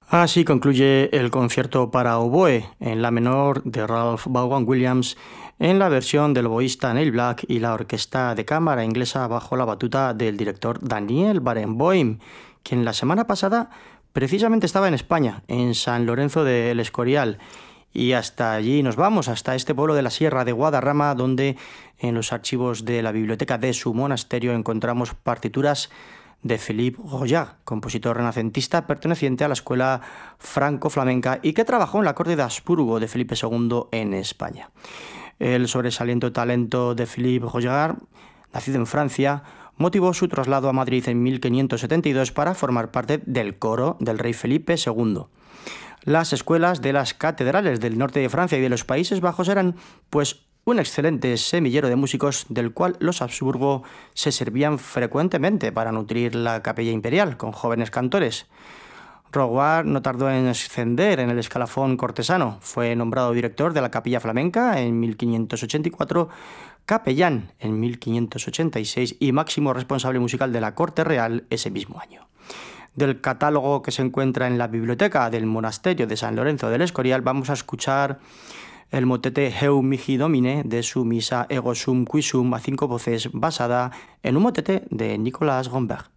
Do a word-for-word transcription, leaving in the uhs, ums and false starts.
Así concluye el concierto para oboe en la menor de Ralph Vaughan Williams en la versión del oboísta Neil Black y la orquesta de cámara inglesa bajo la batuta del director Daniel Barenboim, quien la semana pasada precisamente estaba en España, en San Lorenzo de El Escorial. Y hasta allí nos vamos, hasta este pueblo de la Sierra de Guadarrama, donde en los archivos de la biblioteca de su monasterio encontramos partituras de Philippe Royard, compositor renacentista perteneciente a la escuela franco-flamenca y que trabajó en la corte de Habsburgo de Felipe segundo en España. El sobresaliente talento de Philippe Royard, nacido en Francia, motivó su traslado a Madrid en mil quinientos setenta y dos para formar parte del coro del rey Felipe segundo. Las escuelas de las catedrales del norte de Francia y de los Países Bajos eran, pues, un excelente semillero de músicos del cual los Habsburgo se servían frecuentemente para nutrir la capilla imperial con jóvenes cantores. Royard no tardó en ascender en el escalafón cortesano. Fue nombrado director de la capilla flamenca en mil quinientos ochenta y cuatro, capellán en mil quinientos ochenta y seis y máximo responsable musical de la corte real ese mismo año. Del catálogo que se encuentra en la biblioteca del monasterio de San Lorenzo del Escorial vamos a escuchar el motete Heu mihi Domine de su misa Ego sum qui sum a cinco voces basada en un motete de Nicolas Gombert.